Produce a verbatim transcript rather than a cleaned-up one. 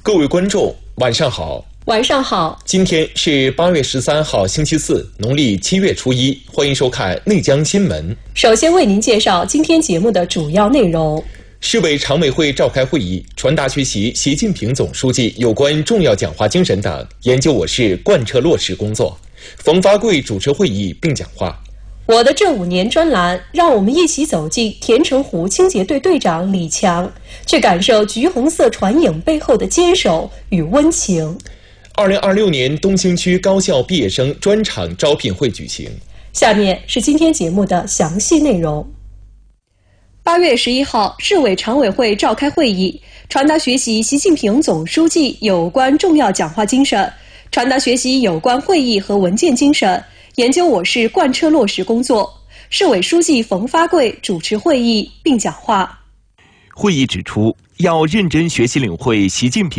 各位观众，晚上好。 晚上好。 今天是八月十三号，星期四，农历七月初一。欢迎收看内江新闻。 首先为您介绍今天节目的主要内容。 市委常委会召开会议，传达学习习近平总书记有关重要讲话精神等，研究我市贯彻落实工作。冯发贵主持会议并讲话。 我的这五年专栏，让我们一起走进田城湖清洁队队长李强，去感受橘红色船影背后的坚守与温情。 二零二六年东兴区高校毕业生专场招聘会举行。 下面是今天节目的详细内容。八月十一号，市委常委会召开会议，传达学习习近平总书记有关重要讲话精神，传达学习有关会议和文件精神，研究我市贯彻落实工作。市委书记冯发贵主持会议并讲话。 会议指出，要认真学习领会习近平